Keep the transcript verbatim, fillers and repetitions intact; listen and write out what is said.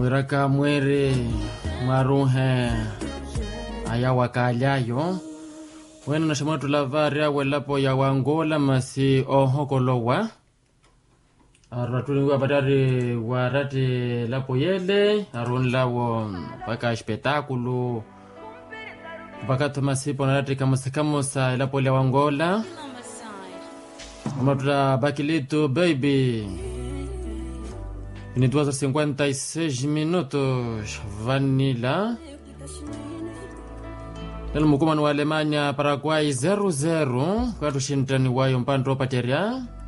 Mwiraka mwere maruhe aya wakalyayo wena nashamwana tulavaria welapo ya wangola masi ohokolowa aratulingu abatari warati lapo yele arun lawo paka espectáculo paka tomasipo narati kamusikamusa lapo ya wangola matula bakilito baby ni duas horas cinquenta e seis minutos. Vanilla Nel mukumano wa Alemanya Paraguay zero zero kwa tushintani wayo mpandro pateria